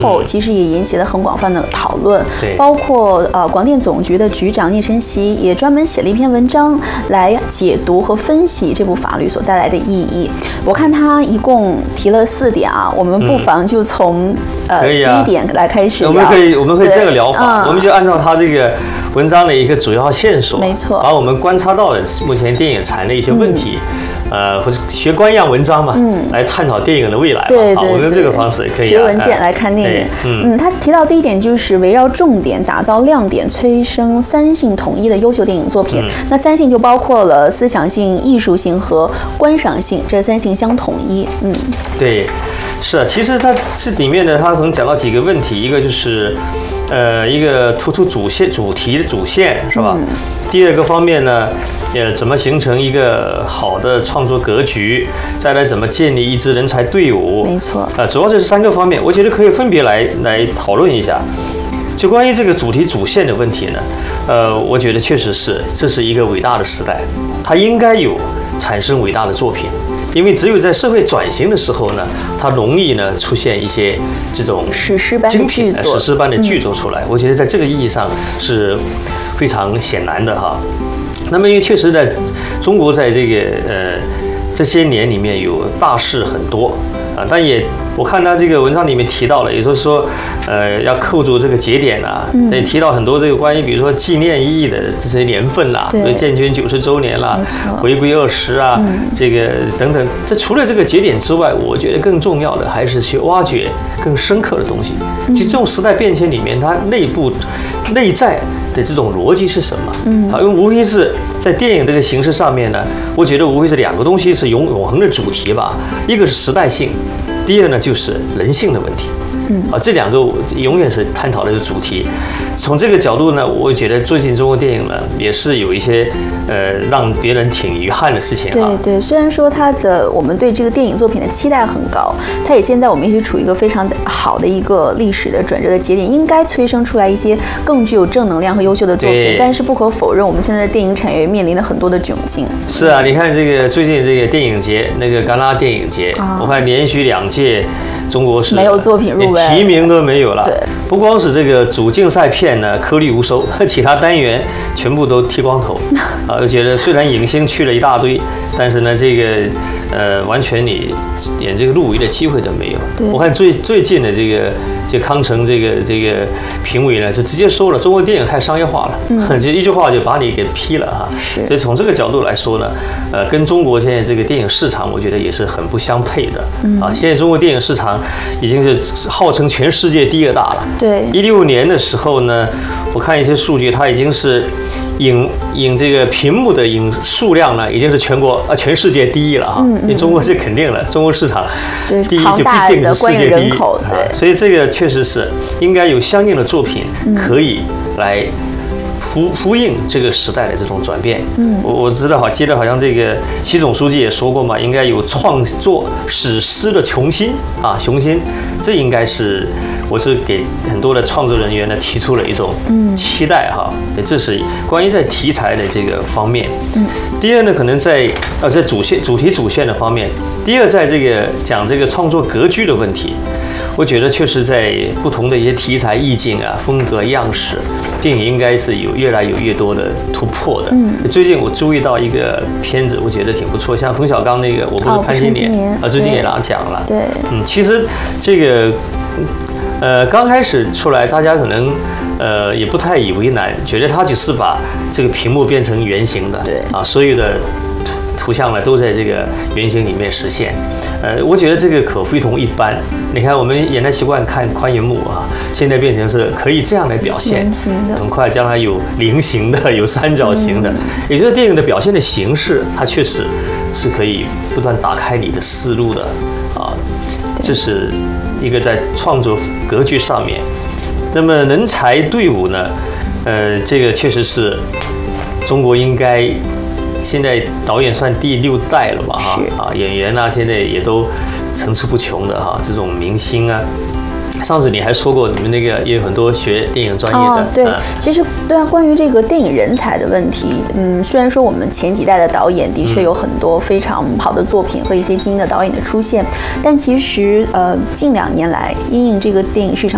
后其实也引起了很广泛的讨论， 对， 包括广电总局的局长聂晨曦也专门写了一篇文章来解读和分析这部法律所带来的意义。我看他一共提了4点啊，我们不妨就从第1点来开始聊。 我们可以这个聊法，我们就按照他这个文章的一个主要线索， 没错， 把我们观察到的目前电影产的一些问题。或者学官样文章嘛，来探讨电影的未来嘛。 对， 我们用这个方式可以学文件来看电影。他提到第1点就是围绕重点打造亮点，催生3性统一的优秀电影作品。那3性就包括了思想性、艺术性和观赏性，这3性相统一。 对，是啊，其实它这里面呢，它可能讲到几个问题，一个就是一个突出主题的主线是吧？第2个方面呢，怎么形成一个好的创作格局？再来怎么建立一支人才队伍？ 没错。 主要这是3个方面，我觉得可以分别来讨论一下。就关于这个主题主线的问题呢，我觉得确实是这是一个伟大的时代，它应该有产生伟大的作品。因为只有在社会转型的时候呢，它容易呢出现一些这种史诗般的剧作， 史诗般的剧作出来。我觉得在这个意义上是非常显然的哈。那么因为确实在中国在这个这些年里面有大事很多啊，但也我看他这个文章里面提到了，也就是说要扣住这个节点啊，也提到很多这个关于比如说纪念意义的这些年份啦，比如建军90周年啦，回归20啊，这个等等。这除了这个节点之外，我觉得更重要的还是去挖掘更深刻的东西。其实这种时代变迁里面，它内在的这种逻辑是什么？因为无非是在电影这个形式上面呢，我觉得无非是2个东西是永恒的主题吧，一个是时代性，第2呢就是人性的问题。这2个永远是探讨的主题。从这个角度呢，我觉得最近中国电影呢也是有一些让别人挺遗憾的事情啊。 对，虽然说我们对这个电影作品的期待很高，它也现在我们也是处于一个非常好的一个历史的转折的节点，应该催生出来一些更具有正能量和优秀的作品。但是不可否认，我们现在的电影产业面临了很多的窘境。 是啊，你看这个最近这个电影节，那个戛纳电影节，我看连续2届。中国是没有作品入围， 连提名都没有了。 对， 不光是这个主竞赛片呢颗粒无收，其他单元全部都剃光头。我觉得虽然影星去了一大堆，但是呢，这个完全你连这个入围的机会都没有。我看最近的这个康城这个评委呢，就直接说了，中国电影太商业化了，就一句话就把你给批了哈。所以从这个角度来说呢，跟中国现在这个电影市场，我觉得也是很不相配的。现在中国电影市场已经是号称全世界第2大了。 对 ，16年的时候呢，我看一些数据，它已经是影这个屏幕的影数量呢，已经是全世界第1了哈。因为中国是肯定了，中国市场第1就必定是世界第1。 对， 所以这个确实是应该有相应的作品可以来呼应这个时代的这种转变。我知道记得好像这个习总书记也说过嘛，应该有创作史诗的雄心。这应该是我是给很多的创作人员呢提出了一种期待哈。这是关于在题材的这个方面。第2呢，可能在主题主线的方面。第2，在这个讲这个创作格局的问题。我觉得确实在不同的一些题材意境啊、风格样式，电影应该是有越来越多的突破的。最近我注意到一个片子，我觉得挺不错，像冯小刚那个《我不是潘金莲》最近也拿奖了。 对， 其实这个刚开始出来，大家可能也不太以为难，觉得他只是把这个屏幕变成圆形的，所有的图像呢都在这个圆形里面实现。我觉得这个可非同一般。你看，我们原来习惯看宽银幕啊，现在变成是可以这样来表现，很快将来有菱形的，有三角形的。也就是电影的表现的形式，它确实是可以不断打开你的思路的啊。这是一个在创作格局上面。那么人才队伍呢？这个确实是中国应该。现在导演算第6代了吧？演员啊，现在也都层出不穷的哈，这种明星啊。上次你还说过，你们那个也有很多学电影专业的。 对，其实关于这个电影人才的问题，虽然说我们前几代的导演的确有很多非常好的作品和一些精英的导演的出现，但其实近2年来，因应这个电影市场